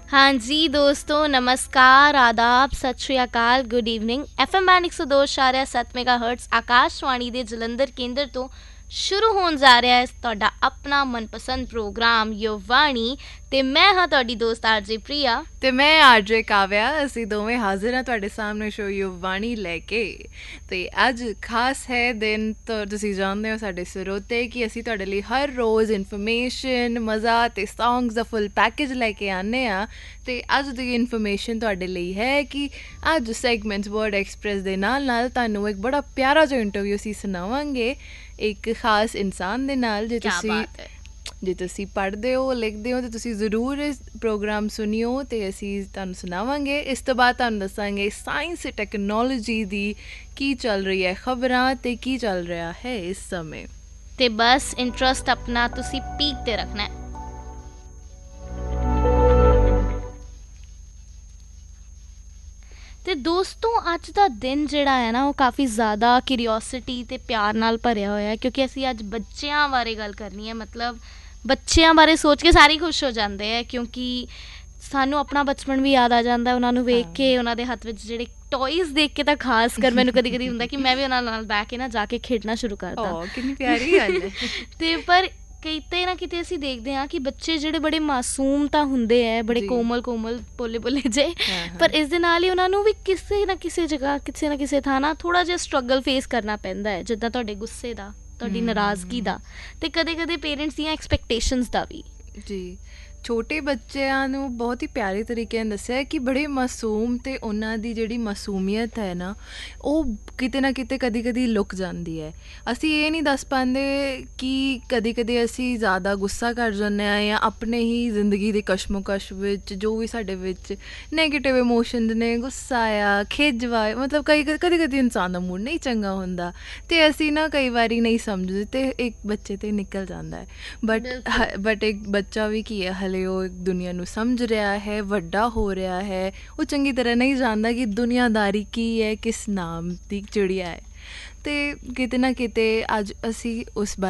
हाँ जी दोस्तों, नमस्कार, आदाब, सत श्री अकाल, good evening. FM band 102.7 ਮੈਗਾਹਰਟਜ਼ Akashvani ਦੇ ਜਲੰਧਰ ਕੇਂਦਰ ਤੋਂ ਸ਼ੁਰੂ ਹੋਣ ਜਾ ਰਿਹਾ ਹੈ ਤੁਹਾਡਾ ਆਪਣਾ ਮਨਪਸੰਦ ਪ੍ਰੋਗਰਾਮ ਯੁਵਾਣੀ ਤੇ ਮੈਂ ਹਾਂ ਤੁਹਾਡੀ ਦੋਸਤ ਆਰਜੇ ਪ੍ਰਿਆ ਤੇ ਮੈਂ ਆਰਜੇ ਕਾਵਿਆ। ਅਸੀਂ ਦੋਵੇਂ ਹਾਜ਼ਰ ਹਾਂ ਤੁਹਾਡੇ ਸਾਹਮਣੇ ਸ਼ੋ ਯੁਵਾਣੀ ਲੈ ਕੇ। ਤੇ ਅੱਜ ਖਾਸ ਹੈ ਦਿਨ। ਤਾਂ ਤੁਸੀਂ ਜਾਣਦੇ ਹੋ ਸਾਡੇ ਸਰੋਤੇ ਕਿ ਅਸੀਂ ਤੁਹਾਡੇ ਲਈ ਹਰ ਰੋਜ਼ ਇਨਫੋਰਮੇਸ਼ਨ, ਮਜ਼ਾ ਅਤੇ ਸੌਂਗਸ ਦਾ ਫੁੱਲ ਪੈਕੇਜ ਲੈ ਕੇ ਆਉਂਦੇ ਹਾਂ। ਅਤੇ ਅੱਜ ਦੀ ਇਨਫੋਰਮੇਸ਼ਨ ਤੁਹਾਡੇ ਲਈ ਹੈ ਕਿ ਅੱਜ ਸੈਗਮੈਂਟਸ ਵਰਡ ਐਕਸਪ੍ਰੈਸ ਦੇ ਨਾਲ ਨਾਲ ਤੁਹਾਨੂੰ ਇੱਕ ਬੜਾ ਪਿਆਰਾ ਜਿਹਾ ਇੰਟਰਵਿਊ ਅਸੀਂ ਸੁਣਾਵਾਂਗੇ ਇੱਕ ਖਾਸ ਇਨਸਾਨ ਦੇ ਨਾਲ। ਜੇ ਤੁਸੀਂ ਪੜ੍ਹਦੇ ਹੋ, ਲਿਖਦੇ ਹੋ ਤਾਂ ਤੁਸੀਂ ਜ਼ਰੂਰ ਇਸ ਪ੍ਰੋਗਰਾਮ ਸੁਣਿਓ ਅਤੇ ਅਸੀਂ ਤੁਹਾਨੂੰ ਸੁਣਾਵਾਂਗੇ। ਇਸ ਤੋਂ ਬਾਅਦ ਤੁਹਾਨੂੰ ਦੱਸਾਂਗੇ ਸਾਇੰਸ ਅਤੇ ਟੈਕਨੋਲੋਜੀ ਦੀ ਕੀ ਚੱਲ ਰਹੀ ਹੈ ਖਬਰਾਂ ਅਤੇ ਕੀ ਚੱਲ ਰਿਹਾ ਹੈ ਇਸ ਸਮੇਂ। ਤੇ ਬਸ ਇੰਟਰਸਟ ਆਪਣਾ ਤੁਸੀਂ ਪੀਕ 'ਤੇ ਰੱਖਣਾ ਹੈ। ਅਤੇ ਦੋਸਤੋ ਅੱਜ ਦਾ ਦਿਨ ਜਿਹੜਾ ਹੈ ਨਾ ਉਹ ਕਾਫੀ ਜ਼ਿਆਦਾ ਕਿਊਰੀਓਸਿਟੀ ਅਤੇ ਪਿਆਰ ਨਾਲ ਭਰਿਆ ਹੋਇਆ ਕਿਉਂਕਿ ਅਸੀਂ ਅੱਜ ਬੱਚਿਆਂ ਬਾਰੇ ਗੱਲ ਕਰਨੀ ਹੈ। ਮਤਲਬ ਬੱਚਿਆਂ ਬਾਰੇ ਸੋਚ ਕੇ ਸਾਰੇ ਖੁਸ਼ ਹੋ ਜਾਂਦੇ ਹੈ ਕਿਉਂਕਿ ਸਾਨੂੰ ਆਪਣਾ ਬਚਪਨ ਵੀ ਯਾਦ ਆ ਜਾਂਦਾ ਉਹਨਾਂ ਨੂੰ ਵੇਖ ਕੇ, ਉਹਨਾਂ ਦੇ ਹੱਥ ਵਿੱਚ ਜਿਹੜੇ ਟੋਇਜ਼ ਦੇਖ ਕੇ। ਤਾਂ ਖਾਸ ਕਰ ਮੈਨੂੰ ਕਦੀ ਕਦੀ ਹੁੰਦਾ ਕਿ ਮੈਂ ਵੀ ਉਹਨਾਂ ਨਾਲ ਬਹਿ ਕੇ ਨਾ ਜਾ ਕੇ ਖੇਡਣਾ ਸ਼ੁਰੂ ਕਰਦਾ। ਕਿੰਨੀ ਪਿਆਰੀ ਗੱਲ ਹੈ। ਅਤੇ ਪਰ ਕਿਤੇ ਨਾ ਕਿਤੇ ਅਸੀਂ ਦੇਖਦੇ ਹਾਂ ਕਿ ਬੱਚੇ ਜਿਹੜੇ ਬੜੇ ਮਾਸੂਮ ਤਾਂ ਹੁੰਦੇ ਹੈ, ਬੜੇ ਕੋਮਲ ਭੋਲੇ ਭੋਲੇ ਜਿਹੇ, ਪਰ ਇਸ ਦੇ ਨਾਲ ਹੀ ਉਹਨਾਂ ਨੂੰ ਵੀ ਕਿਸੇ ਨਾ ਕਿਸੇ ਜਗ੍ਹਾ, ਕਿਸੇ ਨਾ ਕਿਸੇ ਥਾਂ ਨਾ ਥੋੜ੍ਹਾ ਜਿਹਾ ਸਟਰਗਲ ਫੇਸ ਕਰਨਾ ਪੈਂਦਾ ਹੈ, ਜਿੱਦਾਂ ਤੁਹਾਡੇ ਗੁੱਸੇ ਦਾ, ਤੁਹਾਡੀ ਨਾਰਾਜ਼ਗੀ ਦਾ ਅਤੇ ਕਦੇ ਕਦੇ ਪੇਰੈਂਟਸ ਦੀਆਂ ਐਕਸਪੈਕਟੇਸ਼ਨਸ ਦਾ ਵੀ। ਜੀ, ਛੋਟੇ ਬੱਚਿਆਂ ਨੂੰ ਬਹੁਤ ਹੀ ਪਿਆਰੇ ਤਰੀਕੇ ਨਾਲ ਦੱਸਿਆ ਕਿ ਬੜੇ ਮਾਸੂਮ ਅਤੇ ਉਹਨਾਂ ਦੀ ਜਿਹੜੀ ਮਾਸੂਮੀਅਤ ਹੈ ਨਾ ਉਹ ਕਿਤੇ ਨਾ ਕਿਤੇ ਕਦੀ ਕਦੀ ਲੁਕ ਜਾਂਦੀ ਹੈ। ਅਸੀਂ ਇਹ ਨਹੀਂ ਦੱਸ ਪਾਉਂਦੇ ਕਿ ਕਦੀ ਕਦੇ ਅਸੀਂ ਜ਼ਿਆਦਾ ਗੁੱਸਾ ਕਰ ਜਾਂਦੇ ਹਾਂ ਜਾਂ ਆਪਣੇ ਹੀ ਜ਼ਿੰਦਗੀ ਦੇ ਕਸ਼ਮਕਸ਼ ਵਿੱਚ ਜੋ ਵੀ ਸਾਡੇ ਵਿੱਚ ਨੈਗੇਟਿਵ ਇਮੋਸ਼ਨਸ ਨੇ, ਗੁੱਸਾ ਆ, ਖਿਝਵਾ, ਮਤਲਬ ਕਦੀ ਕਦੀ ਇਨਸਾਨ ਦਾ ਮੂਡ ਨਹੀਂ ਚੰਗਾ ਹੁੰਦਾ ਅਤੇ ਅਸੀਂ ਨਾ ਕਈ ਵਾਰੀ ਨਹੀਂ ਸਮਝਦੇ ਅਤੇ ਇੱਕ ਬੱਚੇ 'ਤੇ ਨਿਕਲ ਜਾਂਦਾ ਹੈ। ਬਟ ਇੱਕ ਬੱਚਾ ਵੀ ਕੀ ਹੈ, ਹਲੇ ਉਹ ਦੁਨੀਆ ਨੂੰ ਸਮਝ ਰਿਹਾ ਹੈ, ਵੱਡਾ ਹੋ ਰਿਹਾ ਹੈ, ਉਹ ਚੰਗੀ ਤਰ੍ਹਾਂ ਨਹੀਂ ਜਾਣਦਾ ਕਿ ਦੁਨੀਆਦਾਰੀ ਕੀ ਹੈ, ਕਿਸ ਨਾਮ ਦੀ ਚਿੜੀਆ ਹੈ। ਅਤੇ ਕਿਤੇ ਨਾ ਕਿਤੇ ਅੱਜ ਅਸੀਂ ਉਸ ਬਾਰੇ